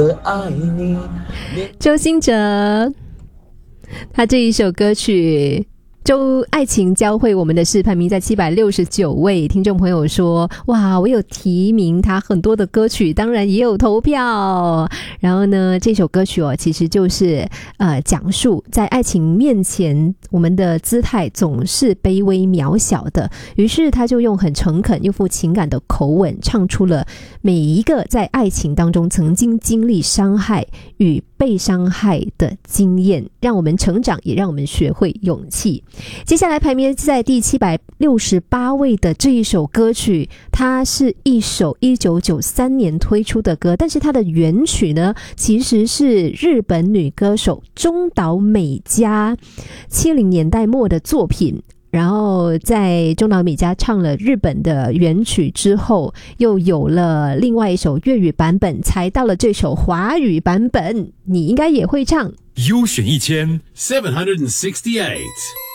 的爱你。 周兴哲，他这一首歌曲爱情教会我们的事排名在769位，听众朋友说哇，我有提名他很多的歌曲，当然也有投票。然后呢，这首歌曲其实就是讲述在爱情面前我们的姿态总是卑微渺小的，于是他就用很诚恳又富情感的口吻唱出了每一个在爱情当中曾经经历伤害与被伤害的经验，让我们成长，也让我们学会勇气。接下来排名在第768位的这一首歌曲，它是一首1993年推出的歌，但是它的原曲呢，其实是日本女歌手中岛美嘉70年代末的作品。然后在中岛美嘉唱了日本的原曲之后，又有了另外一首粤语版本，才到了这首华语版本，你应该也会唱。 优选1768